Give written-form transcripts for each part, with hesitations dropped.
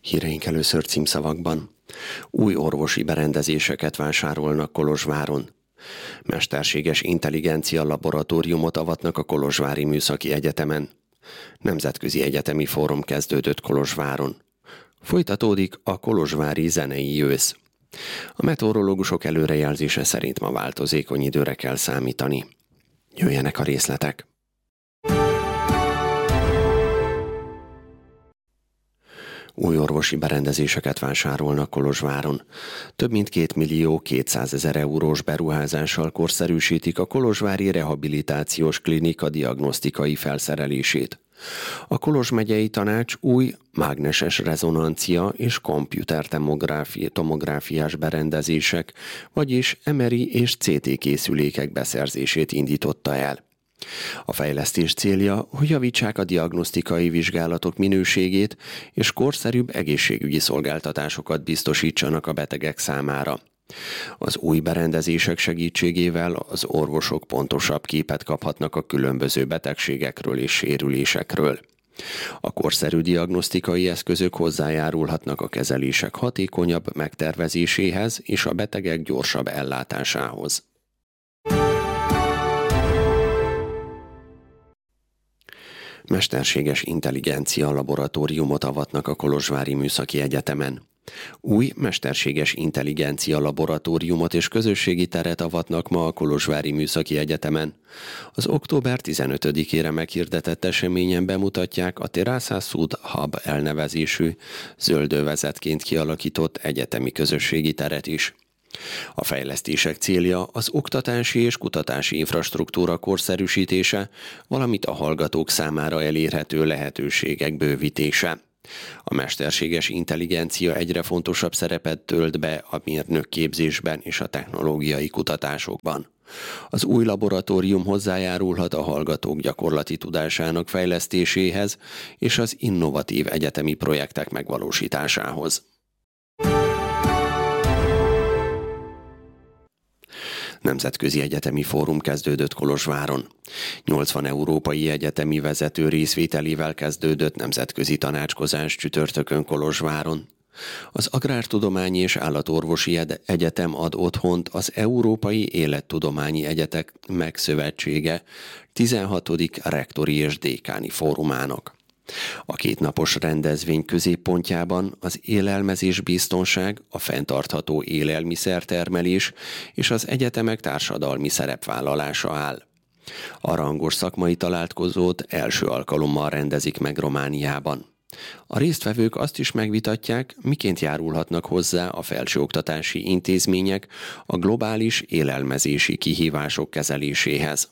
Híreink először címszavakban. Új orvosi berendezéseket vásárolnak Kolozsváron. Mesterséges intelligencia laboratóriumot avatnak a Kolozsvári Műszaki Egyetemen. Nemzetközi egyetemi fórum kezdődött Kolozsváron. Folytatódik a kolozsvári zenei ősz. A meteorológusok előrejelzése szerint ma változékony időre kell számítani. Jöjjenek a részletek! Új orvosi berendezéseket vásárolnak Kolozsváron. Több mint 2 200 000 eurós beruházással korszerűsítik a kolozsvári rehabilitációs klinika diagnosztikai felszerelését. A Kolozs megyei tanács új mágneses rezonancia és tomográfiás berendezések, vagyis MRI és CT készülékek beszerzését indította el. A fejlesztés célja, hogy javítsák a diagnosztikai vizsgálatok minőségét és korszerűbb egészségügyi szolgáltatásokat biztosítsanak a betegek számára. Az új berendezések segítségével az orvosok pontosabb képet kaphatnak a különböző betegségekről és sérülésekről. A korszerű diagnosztikai eszközök hozzájárulhatnak a kezelések hatékonyabb megtervezéséhez és a betegek gyorsabb ellátásához. Mesterséges intelligencia laboratóriumot avatnak a Kolozsvári Műszaki Egyetemen. Új mesterséges intelligencia laboratóriumot és közösségi teret avatnak ma a Kolozsvári Műszaki Egyetemen. Az október 15-ére meghirdetett eseményen bemutatják a Terasa Sud Hub elnevezésű zöldövezetként kialakított egyetemi közösségi teret is. A fejlesztések célja az oktatási és kutatási infrastruktúra korszerűsítése, valamint a hallgatók számára elérhető lehetőségek bővítése. A mesterséges intelligencia egyre fontosabb szerepet tölt be a mérnökképzésben és a technológiai kutatásokban. Az új laboratórium hozzájárulhat a hallgatók gyakorlati tudásának fejlesztéséhez és az innovatív egyetemi projektek megvalósításához. Nemzetközi egyetemi fórum kezdődött Kolozsváron. 80 európai egyetemi vezető részvételével kezdődött nemzetközi tanácskozás csütörtökön Kolozsváron. Az Agrártudományi és Állatorvosi Egyetem ad otthont az Európai Élettudományi Egyetemek Szövetsége 16. rektori és dékáni fórumának. A kétnapos rendezvény középpontjában az élelmezés biztonság, a fenntartható élelmiszertermelés és az egyetemek társadalmi szerepvállalása áll. A rangos szakmai találkozót első alkalommal rendezik meg Romániában. A résztvevők azt is megvitatják, miként járulhatnak hozzá a felsőoktatási intézmények a globális élelmezési kihívások kezeléséhez.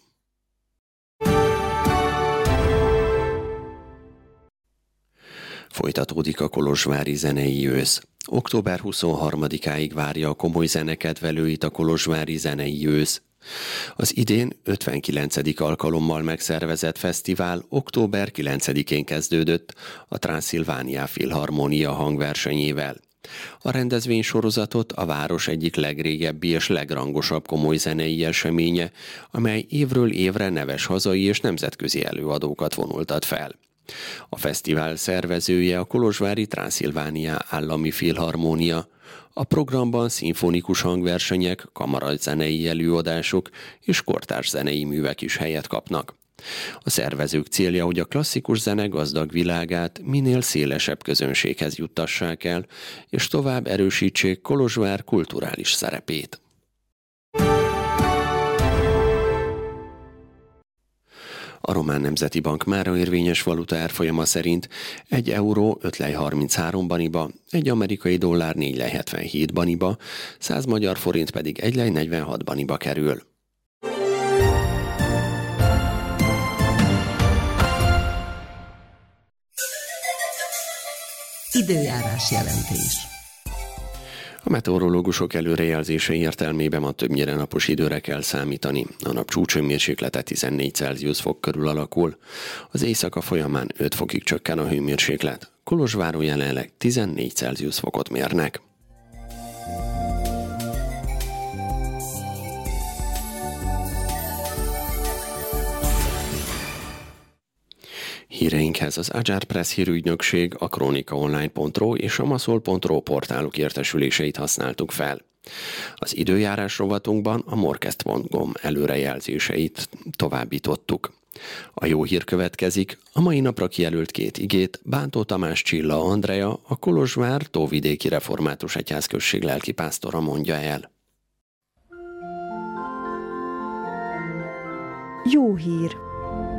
Folytatódik a kolozsvári zenei ősz. Október 23-áig várja a komoly zenekedvelőit a kolozsvári zenei ősz. Az idén 59. alkalommal megszervezett fesztivál október 9-én kezdődött a Transzilvánia Filharmonia hangversenyével. A rendezvény sorozatot a város egyik legrégebbi és legrangosabb komoly zenei eseménye, amely évről évre neves hazai és nemzetközi előadókat vonultat fel. A fesztivál szervezője a kolozsvári Transzilvánia Állami Filharmonia. A programban szimfonikus hangversenyek, kamarazenei előadások és kortárs zenei művek is helyet kapnak. A szervezők célja, hogy a klasszikus zene gazdag világát minél szélesebb közönséghez juttassák el, és tovább erősítsék Kolozsvár kulturális szerepét. A Román Nemzeti Bank mára érvényes valuta árfolyama szerint 1 euró 5 lej 33 baniba, 1 amerikai dollár 4 lej 77 baniba, 100 magyar forint pedig 1 lej 46 baniba kerül. Időjárás jelentés. A meteorológusok előrejelzései értelmében ma többnyire napos időre kell számítani. A nap csúcshőmérséklete 14 Celsius fok körül alakul. Az éjszaka folyamán 5 fokig csökken a hőmérséklet. Kolozsváron jelenleg 14 Celsius fokot mérnek. Híreinkhez az Agyar Press hírügynökség, a kronikaonline.ro és a maszol.ro portáluk értesüléseit használtuk fel. Az időjárás rovatunkban a morkest.com előrejelzéseit továbbítottuk. A jó hír következik, a mai napra kijelölt 2 igét Bántó Tamás Csilla Andrea, a Kolozsvár Tóvidéki Református Egyházközség lelkipásztora mondja el. Jó hír!